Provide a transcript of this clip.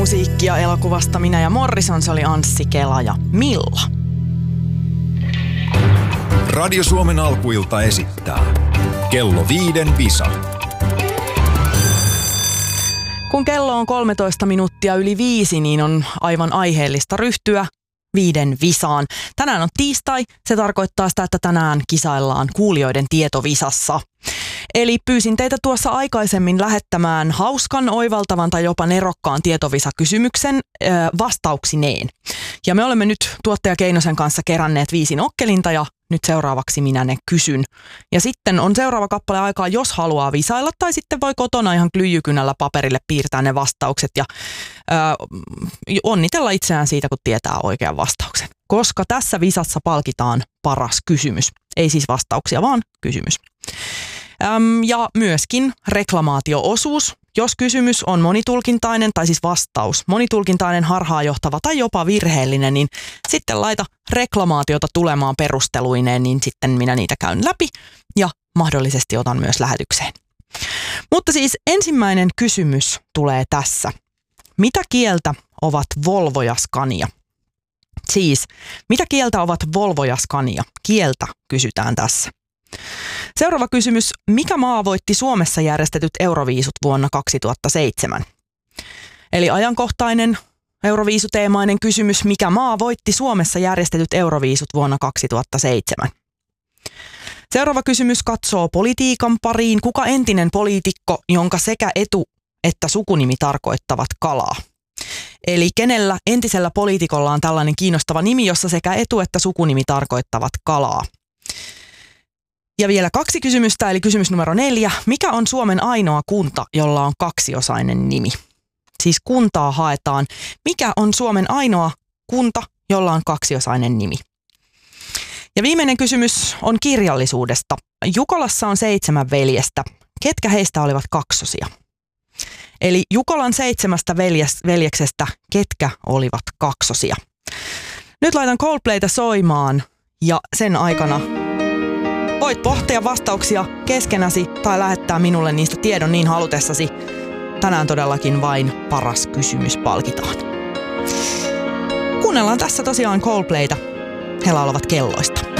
Musiikkia elokuvasta Minä ja Morrison, se oli Anssi Kela ja Milla. Radio Suomen alkuilta esittää Kello 5 visa. Kun kello on 13 minuuttia yli 5, niin on aivan aiheellista ryhtyä 5 visaan. Tänään on tiistai, se tarkoittaa sitä, että tänään kisaillaan kuulijoiden tietovisassa. Eli pyysin teitä tuossa aikaisemmin lähettämään hauskan, oivaltavan tai jopa nerokkaan tietovisakysymyksen vastauksineen. Ja me olemme nyt tuottaja Keinosen kanssa keränneet 5 nokkelinta ja nyt seuraavaksi minä ne kysyn. Ja sitten on seuraava kappale aikaa, jos haluaa visailla tai sitten voi kotona ihan klyijykynällä paperille piirtää ne vastaukset ja onnitella itseään siitä, kun tietää oikean vastauksen. Koska tässä visassa palkitaan paras kysymys. Ei siis vastauksia, vaan kysymys. Ja myöskin reklamaatio-osuus. Jos kysymys on monitulkintainen, tai siis vastaus monitulkintainen, harhaanjohtava tai jopa virheellinen, niin sitten laita reklamaatiota tulemaan perusteluineen, niin sitten minä niitä käyn läpi ja mahdollisesti otan myös lähetykseen. Mutta siis ensimmäinen kysymys tulee tässä. Mitä kieltä ovat Volvo ja Scania? Siis, mitä kieltä ovat Volvo ja Scania? Kieltä kysytään tässä. Seuraava kysymys. Mikä maa voitti Suomessa järjestetyt Euroviisut vuonna 2007? Eli ajankohtainen Euroviisuteemainen kysymys. Mikä maa voitti Suomessa järjestetyt Euroviisut vuonna 2007? Seuraava kysymys katsoo politiikan pariin. Kuka entinen poliitikko, jonka sekä etu- että sukunimi tarkoittavat kalaa? Eli kenellä entisellä poliitikolla on tällainen kiinnostava nimi, jossa sekä etu- että sukunimi tarkoittavat kalaa? Ja vielä 2 kysymystä, eli kysymys numero 4. Mikä on Suomen ainoa kunta, jolla on kaksiosainen nimi? Siis kuntaa haetaan. Mikä on Suomen ainoa kunta, jolla on kaksiosainen nimi? Ja viimeinen kysymys on kirjallisuudesta. Jukolassa on 7 veljestä. Ketkä heistä olivat kaksosia? Eli Jukolan 7 veljeksestä, ketkä olivat kaksosia? Nyt laitan Coldplayta soimaan ja sen aikana voit pohtia vastauksia keskenäsi tai lähettää minulle niistä tiedon niin halutessasi. Tänään todellakin vain paras kysymys palkitaan. Kuunnellaan tässä tosiaan Coldplayta. He laulavat kelloista.